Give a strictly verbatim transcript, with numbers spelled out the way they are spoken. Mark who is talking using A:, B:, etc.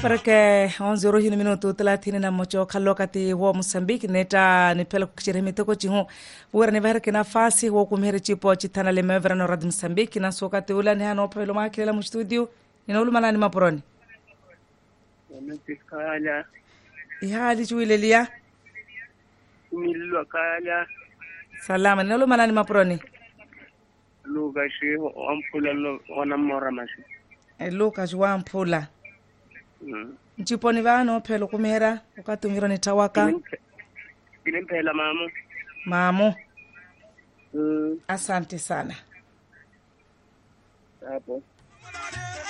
A: Porque onze horas no minuto thelathini na moja kalokati wa Mozambique neta ni pela kuchire mitoko chingo wera ni bahar kina fasi wa kumhere chipo chitana le mevra no rad Mozambique na sokati ula ni hano pelo makela mu studio ina ulu malani maproni
B: Kala
A: ihali chuilelia
B: milwa kala
A: salama ina ulu malani maproni
B: luga shi ampula lo onamora mashi
A: e Lucas wa mpula
B: mm
A: Nchiponi vano pelo kumera wakati ngiro ni tawaka
B: Bilimpela mama
A: mamu
B: mm
A: asante sana
B: hapo